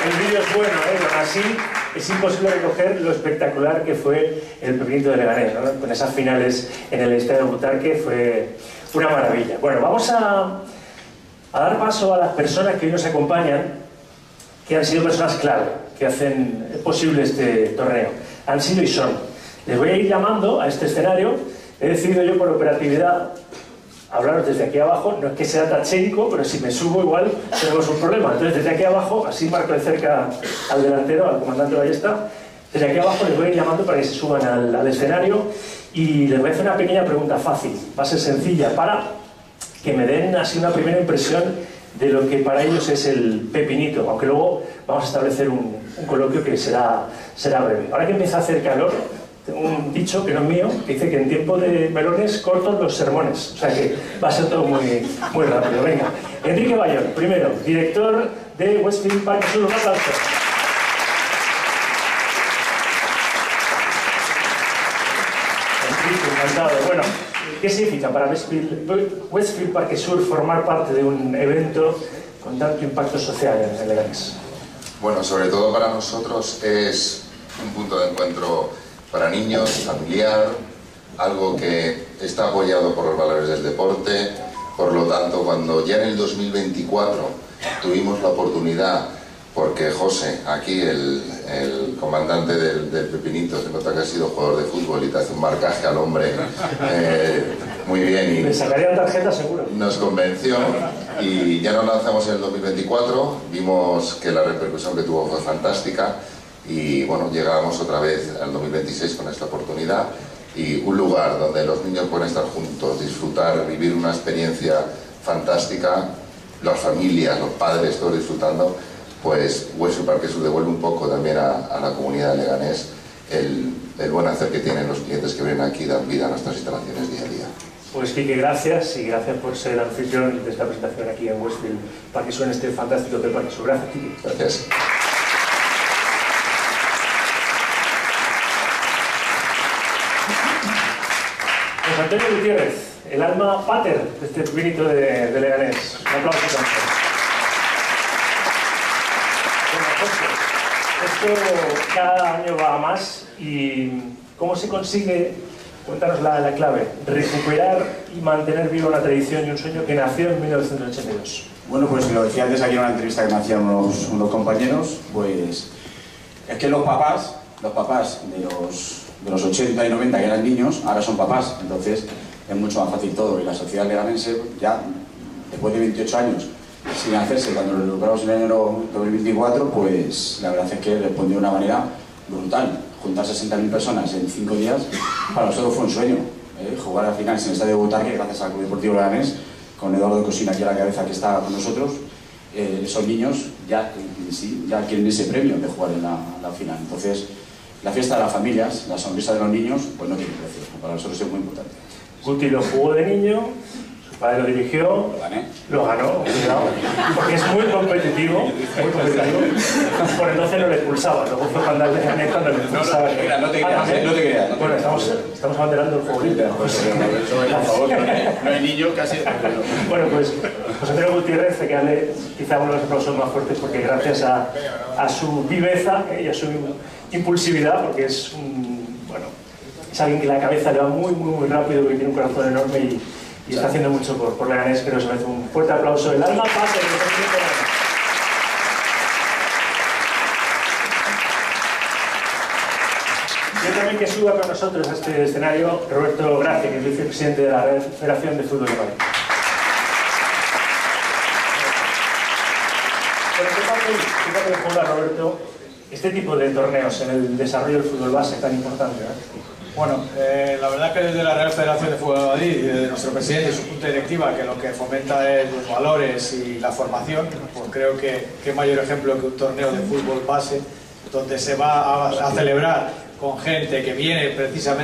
el vídeo es bueno, pero así es imposible recoger lo espectacular que fue el Pepinito de Leganés, ¿no? Con esas finales en el Estadio Butarque fue una maravilla. Bueno, vamos a dar paso a las personas que hoy nos acompañan, que han sido personas clave, que hacen posible este torneo. Han sido y son. Les voy a ir llamando a este escenario. He decidido yo por operatividad hablaros desde aquí abajo. No es que sea tachénico, pero si me subo igual tenemos un problema. Entonces desde aquí abajo, así marco de cerca al delantero, al comandante Ballesta, desde aquí abajo les voy a ir llamando para que se suban al escenario y les voy a hacer una pequeña pregunta fácil, va a ser sencilla, para que me den así una primera impresión de lo que para ellos es el Pepinito, aunque luego vamos a establecer un coloquio que será breve. Ahora que empieza a hacer calor, tengo un dicho que no es mío, que dice que en tiempo de melones cortos los sermones, o sea que va a ser todo muy rápido. Venga, Enrique Bayón, primero, director de Westfield Parque Sur, un aplauso. Enrique, encantado. Bueno, ¿qué significa para Westfield Parque Sur formar parte de un evento con tanto impacto social en Leganés? Bueno, sobre todo para nosotros es un punto de encuentro para niños, familiar, algo que está apoyado por los valores del deporte. Por lo tanto, cuando ya en el 2024 tuvimos la oportunidad, porque José, aquí el comandante del Pepinito, se nota que ha sido jugador de fútbol y te hace un marcaje al hombre muy bien. Y me sacarían tarjeta seguro. Nos convenció y ya nos lanzamos en el 2024, vimos que la repercusión que tuvo fue fantástica y bueno, llegábamos otra vez al 2026 con esta oportunidad y un lugar donde los niños pueden estar juntos, disfrutar, vivir una experiencia fantástica, las familias, los padres, todos disfrutando. Pues Westfield Parque Sur devuelve un poco también a la comunidad de Leganés el buen hacer que tienen los clientes que vienen aquí y dan vida a nuestras instalaciones día a día. Pues Quique, gracias y gracias por ser el anfitrión de esta presentación aquí en Westfield Parque Sur, en este fantástico de Parque Sur. Gracias, Quique. Gracias. José Antonio Gutiérrez, el alma pater de este Pepinito de Leganés. Un aplauso también. Esto cada año va a más y ¿cómo se consigue, cuéntanos la clave, recuperar y mantener viva una tradición y un sueño que nació en 1982? Bueno, pues lo decía antes aquí en una entrevista que me hacían unos compañeros, pues es que los papás de los 80 y 90 que eran niños, ahora son papás, entonces es mucho más fácil todo y la sociedad leganense ya después de 28 años sin hacerse, cuando lo logramos en el año 2024, pues la verdad es que respondió de una manera brutal. Juntar 60.000 personas en 5 días, para nosotros fue un sueño. Jugar a finales en el Estadio Butarque, gracias al Club Deportivo Leganés, con Eduardo Cosina aquí a la cabeza que está con nosotros. Esos niños ya quieren ese premio de jugar en la final. Entonces, la fiesta de las familias, la sonrisa de los niños, pues no tiene precio. Para nosotros es muy importante. Guti lo jugó de niño, padre lo dirigió, lo ganó, cuidado, porque es muy competitivo, por entonces no le expulsaba, luego fue cuando le expulsaba. No te creas. Bueno, estamos abanderando el juego libre. Por favor, no hay niño casi. Bueno, pues José Antonio Gutiérrez, que darle quizá uno de los aplausos más fuertes, porque gracias a su viveza y a su impulsividad, porque es es alguien que la cabeza le va muy rápido, que tiene un corazón enorme y está haciendo mucho por Leganés. Creo que se merece un fuerte aplauso. El alma pater. Yo también que suba con nosotros a este escenario Roberto Gracia, que es vicepresidente de la Federación de Fútbol de Madrid. Pero ¿qué papel juega, Roberto, este tipo de torneos en el desarrollo del fútbol base tan importante? Bueno, la verdad que desde la Real Federación de Fútbol de Madrid y desde nuestro presidente y su junta directiva, que lo que fomenta es los valores y la formación, pues creo que qué mayor ejemplo que un torneo de fútbol base donde se va a celebrar con gente que viene precisamente